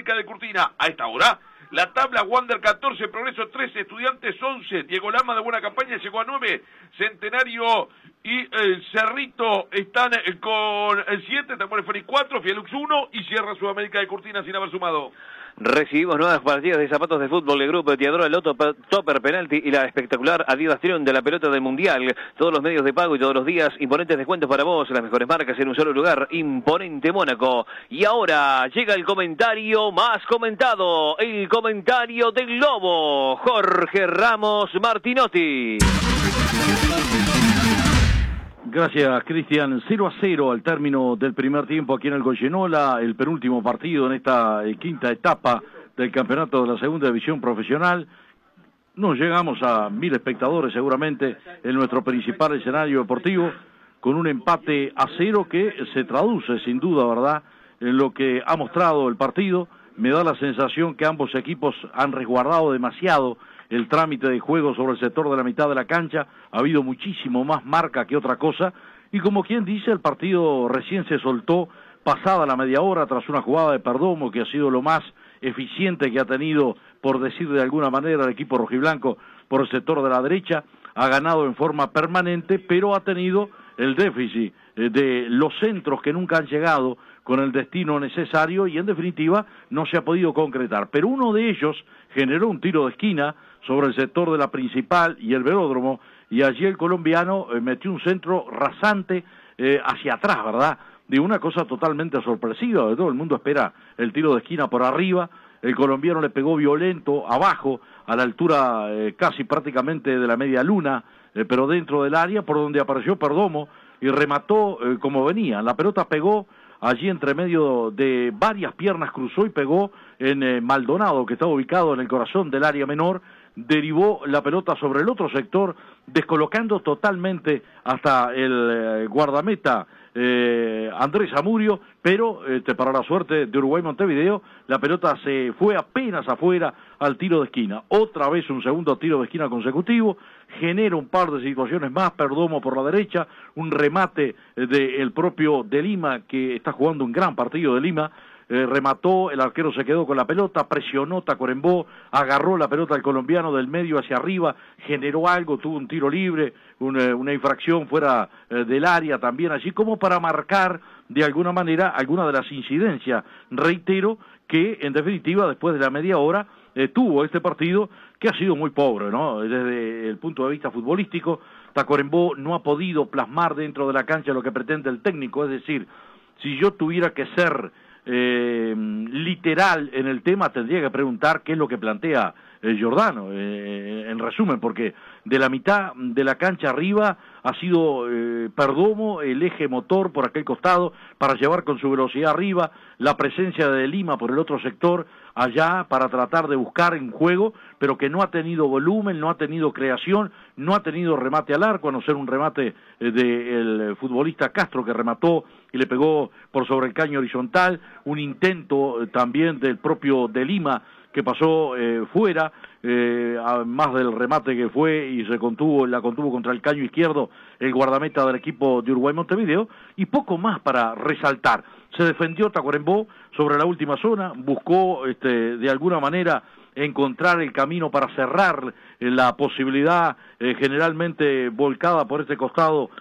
América de Curtina. A esta hora, la tabla: Wander 14, Progreso 13, Estudiantes 11, Diego Lama de buena campaña llegó a 9, Centenario y Cerrito están con el 7, Tambores Félix 4, Fielux 1 y cierra Sudamérica de Curtina sin haber sumado. Recibimos nuevas partidas de zapatos de fútbol de grupo, Teodoro, el Loto, Topper, Penalti y la espectacular Adidas Trion de la pelota del Mundial. Todos los medios de pago y todos los días, imponentes descuentos para vos, las mejores marcas en un solo lugar, Imponente Mónaco. Y ahora llega el comentario más comentado, el comentario del Lobo, Jorge Ramos Martinotti. Gracias, Cristian. 0-0 al término del primer tiempo aquí en el Goyenola, el penúltimo partido en esta quinta etapa del campeonato de la segunda división profesional. No llegamos a 1000 espectadores seguramente en nuestro principal escenario deportivo, con un empate a 0 que se traduce sin duda, ¿verdad?, en lo que ha mostrado el partido. Me da la sensación que ambos equipos han resguardado demasiado el trámite de juego sobre el sector de la mitad de la cancha. Ha habido muchísimo más marca que otra cosa, y como quien dice, el partido recién se soltó pasada la media hora tras una jugada de Perdomo que ha sido lo más eficiente que ha tenido, por decir de alguna manera, el equipo rojiblanco por el sector de la derecha. Ha ganado en forma permanente, pero ha tenido el déficit de los centros que nunca han llegado con el destino necesario, y en definitiva no se ha podido concretar. Pero uno de ellos generó un tiro de esquina sobre el sector de la Principal y el Velódromo, y allí el colombiano metió un centro rasante hacia atrás, ¿verdad?, de una cosa totalmente sorpresiva. Todo el mundo espera el tiro de esquina por arriba. El colombiano le pegó violento abajo, a la altura casi prácticamente de la media luna, pero dentro del área, por donde apareció Perdomo, y remató como venía. La pelota pegó allí entre medio de varias piernas, cruzó y pegó en Maldonado, que estaba ubicado en el corazón del área menor. Derivó la pelota sobre el otro sector, descolocando totalmente hasta el guardameta Andrés Amurio, pero para la suerte de Uruguay Montevideo, la pelota se fue apenas afuera al tiro de esquina. Otra vez un segundo tiro de esquina consecutivo, genera un par de situaciones más. Perdomo por la derecha, un remate del propio de Lima, que está jugando un gran partido de Lima. Remató, el arquero se quedó con la pelota, presionó Tacuarembó, agarró la pelota al colombiano del medio hacia arriba, generó algo, tuvo un tiro libre, una infracción fuera del área también, así como para marcar de alguna manera alguna de las incidencias. Reitero que en definitiva después de la media hora tuvo este partido, que ha sido muy pobre, ¿no?, desde el punto de vista futbolístico. Tacuarembó no ha podido plasmar dentro de la cancha lo que pretende el técnico. Es decir, si yo tuviera que ser literal en el tema, tendría que preguntar qué es lo que plantea Giordano, en resumen, porque de la mitad de la cancha arriba ha sido Perdomo el eje motor por aquel costado para llevar con su velocidad arriba, la presencia de Lima por el otro sector allá para tratar de buscar en juego, pero que no ha tenido volumen, no ha tenido creación, no ha tenido remate al arco, a no ser un remate del futbolista Castro, que remató y le pegó por sobre el caño horizontal, un intento también del propio de Lima, que pasó fuera, más del remate que fue y la contuvo contra el caño izquierdo el guardameta del equipo de Uruguay Montevideo, y poco más para resaltar. Se defendió Tacuarembó sobre la última zona, buscó de alguna manera encontrar el camino para cerrar la posibilidad generalmente volcada por este costado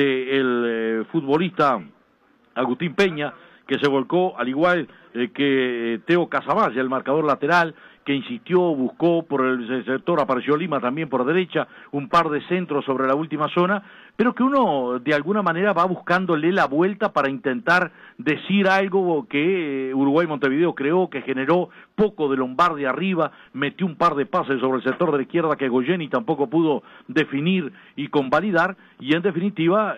del futbolista Agustín Peña, que se volcó al igual que Teo Casamaya, el marcador lateral, que insistió, buscó por el sector, apareció Lima también por derecha, un par de centros sobre la última zona, pero que uno de alguna manera va buscándole la vuelta para intentar decir algo que Uruguay Montevideo creó, que generó poco de Lombardi arriba, metió un par de pases sobre el sector de la izquierda que Goyeni tampoco pudo definir y convalidar, y en definitiva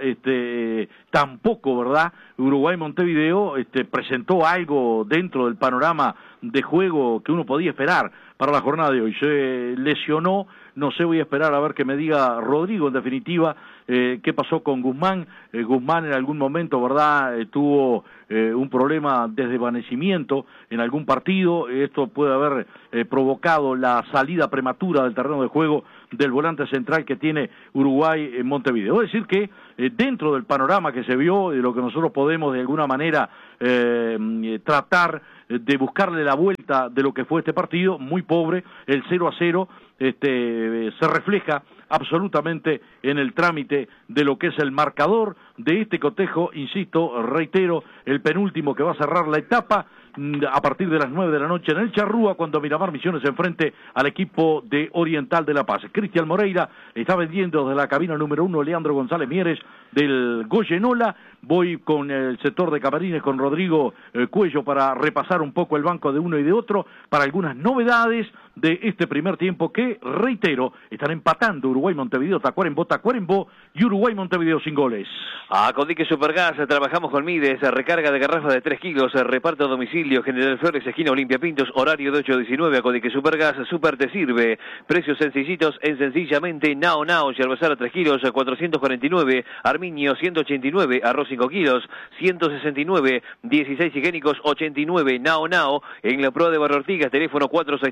tampoco, ¿verdad?, Uruguay Montevideo presentó algo dentro del panorama de juego que uno podía esperar para la jornada de hoy. Se lesionó, no sé, voy a esperar a ver que me diga Rodrigo en definitiva qué pasó con Guzmán. Guzmán en algún momento, ¿verdad?, tuvo un problema de desvanecimiento en algún partido. Esto puede haber provocado la salida prematura del terreno de juego del volante central que tiene Uruguay en Montevideo. Es decir que dentro del panorama que se vio, de lo que nosotros podemos de alguna manera tratar de buscarle la vuelta vuelta de lo que fue este partido, muy pobre, el 0-0, se refleja absolutamente en el trámite de lo que es el marcador de este cotejo, insisto, reitero, el penúltimo que va a cerrar la etapa a partir de las 9 de la noche en el Charrúa, cuando Miramar Misiones se enfrente al equipo de Oriental de La Paz. Cristian Moreira está vendiendo desde la cabina número 1, Leandro González Mieres del Goyenola. Voy con el sector de camarines con Rodrigo Cuello para repasar un poco el banco de uno y de otro, para algunas novedades de este primer tiempo que, reitero, están empatando Uruguay-Montevideo, Tacuarembó y Uruguay-Montevideo sin goles. A Codique Supergas, trabajamos con Mides, recarga de garrafas de 3 kilos, reparto a domicilio, General Flores, esquina Olimpia Pintos, horario de 8 a 19, a Codique Supergas, Super te sirve, precios sencillitos en sencillamente Nao, Yerbazar a 3 kilos, 449, Armiño 189, arroz 5 kilos, 169, 16 higiénicos 89, Nao, en la prueba de Barrio Ortigas, teléfono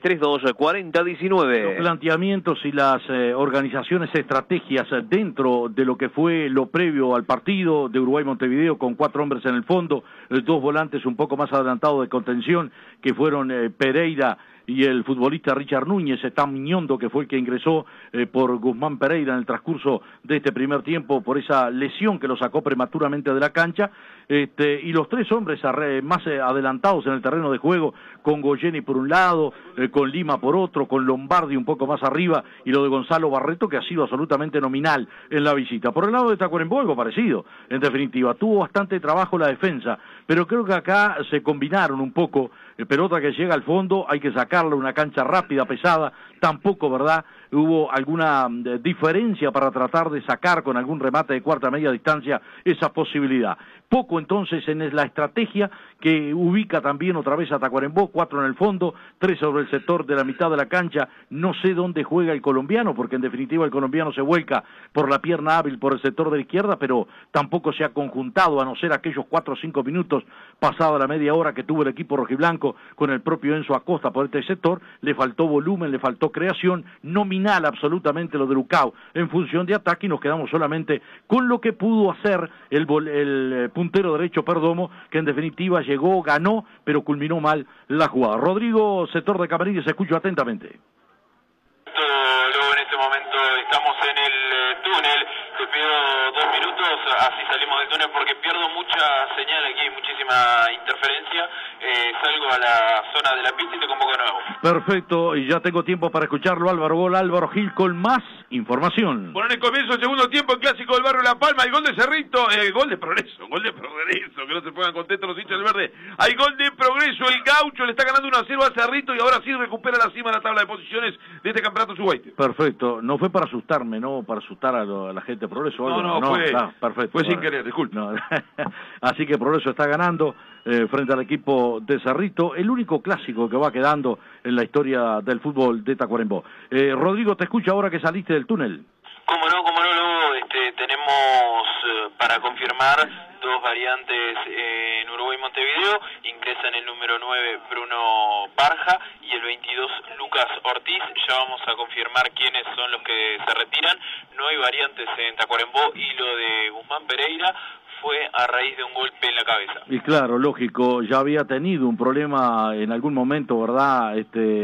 4632-4019. Los planteamientos y las organizaciones, estrategias dentro de lo que fue lo previo al partido de Uruguay-Montevideo, con 4 hombres en el fondo, 2 volantes un poco más adelantados de contención, que fueron Pereira y el futbolista Richard Núñez, está Miñondo, que fue el que ingresó por Guzmán Pereira en el transcurso de este primer tiempo por esa lesión que lo sacó prematuramente de la cancha, y los 3 hombres más adelantados en el terreno de juego, con Goyeni por un lado, con Lima por otro, con Lombardi un poco más arriba, y lo de Gonzalo Barreto, que ha sido absolutamente nominal en la visita. Por el lado de Tacuarembó, algo parecido, en definitiva, tuvo bastante trabajo la defensa, pero creo que acá se combinaron un poco, pelota que llega al fondo, hay que sacarla, una cancha rápida, pesada, tampoco, ¿verdad?, hubo alguna diferencia para tratar de sacar con algún remate de cuarta media distancia esa posibilidad. Poco entonces en la estrategia que ubica también otra vez a Tacuarembó, 4 en el fondo, 3 sobre el sector de la mitad de la cancha. No sé dónde juega el colombiano, porque en definitiva el colombiano se vuelca por la pierna hábil por el sector de la izquierda, pero tampoco se ha conjuntado, a no ser aquellos 4 o 5 minutos pasada la media hora que tuvo el equipo rojiblanco con el propio Enzo Acosta por este sector. Le faltó volumen, le faltó creación, nominal absolutamente lo de Lucao en función de ataque, y nos quedamos solamente con lo que pudo hacer el puntero derecho Perdomo, que en definitiva llegó, ganó, pero culminó mal la jugada. Rodrigo, sector de camarines, escucho atentamente. Luego en este momento estamos en el túnel, te pido 2 minutos, así salimos del túnel porque pierdo mucha señal aquí, hay muchísima interferencia, salgo a la zona de la pista y te convoco de nuevo. Perfecto, y ya tengo tiempo para escucharlo, Álvaro Gil con más información. Bueno, en el comienzo del segundo tiempo, el clásico del barrio La Palma, el gol de Cerrito, gol de Progreso, que no se pongan contentos los hinchas del verde. Hay gol de Progreso, el Gaucho le está ganando 1-0 a Cerrito y ahora sí recupera la cima de la tabla de posiciones de este campeonato subaite. Perfecto, no fue para asustarme, no para asustar a la gente de Progreso. No, perfecto. Fue sin querer, disculpe. No. Así que Progreso está ganando frente al equipo de Cerrito, el único clásico que va quedando en la historia del fútbol de Tacuarembó. Rodrigo, te escucho ahora que saliste del túnel. Cómo no, luego tenemos para confirmar 2 variantes en Uruguay-Montevideo, ingresan el número 9 Bruno Barja y el 22 Lucas Ortiz. Ya vamos a confirmar quiénes son los que se retiran. No hay variantes en Tacuarembó y lo de Guzmán Pereira fue a raíz de un golpe en la cabeza. Y claro, lógico, ya había tenido un problema en algún momento, ¿verdad?,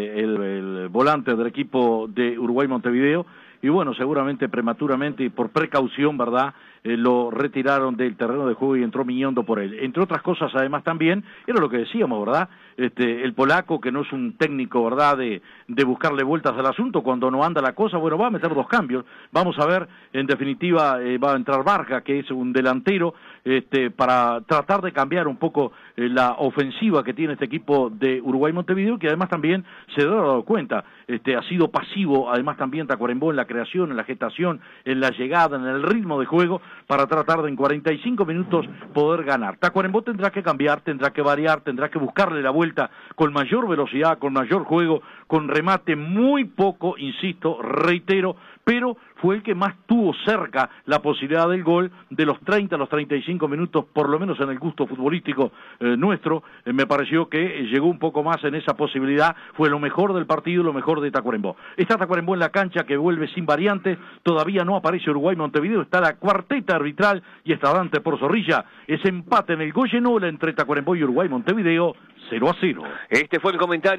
el volante del equipo de Uruguay-Montevideo, y bueno, seguramente prematuramente y por precaución, ¿verdad?, lo retiraron del terreno de juego y entró Miñondo por él. Entre otras cosas, además, también, era lo que decíamos, ¿verdad?, el polaco, que no es un técnico, ¿verdad?, de buscarle vueltas al asunto cuando no anda la cosa, bueno, va a meter 2 cambios, vamos a ver, en definitiva, va a entrar Barja, que es un delantero, para tratar de cambiar un poco la ofensiva que tiene este equipo de Uruguay-Montevideo, que además también se ha dado cuenta, ha sido pasivo, además también Tacuarembó en la creación, en la gestación, en la llegada, en el ritmo de juego, para tratar de en 45 minutos poder ganar. Tacuarembó tendrá que cambiar, tendrá que variar, tendrá que buscarle la vuelta con mayor velocidad, con mayor juego, con remate muy poco, insisto, reitero, pero fue el que más tuvo cerca la posibilidad del gol de los 30 a los 35 minutos, por lo menos en el gusto futbolístico nuestro, me pareció que llegó un poco más en esa posibilidad, fue lo mejor del partido, lo mejor de Tacuarembó. Está Tacuarembó en la cancha, que vuelve sin variantes, todavía no aparece Uruguay-Montevideo, está la cuarteta arbitral y está Dante por Zorrilla, ese empate en el Goyenola entre Tacuarembó y Uruguay-Montevideo, 0-0. Este fue el comentario